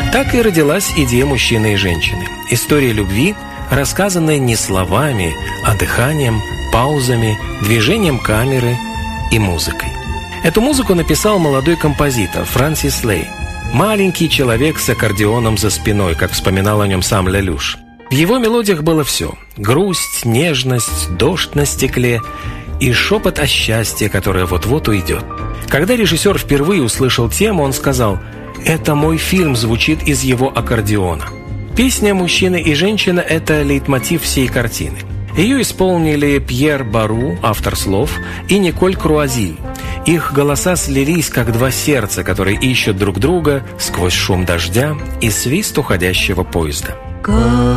Так и родилась идея мужчины и женщины. История любви, рассказанная не словами, а дыханием, паузами, движением камеры и музыкой. Эту музыку написал молодой композитор Франсис Лей. Маленький человек с аккордеоном за спиной, как вспоминал о нем сам Лелюш. В его мелодиях было все – грусть, нежность, дождь на стекле и шепот о счастье, которое вот-вот уйдет. Когда режиссер впервые услышал тему, он сказал: «Это мой фильм звучит из его аккордеона». Песня «Мужчина и женщина» – это лейтмотив всей картины. Ее исполнили Пьер Бару, автор слов, и Николь Круазиль. Их голоса слились, как два сердца, которые ищут друг друга сквозь шум дождя и свист уходящего поезда.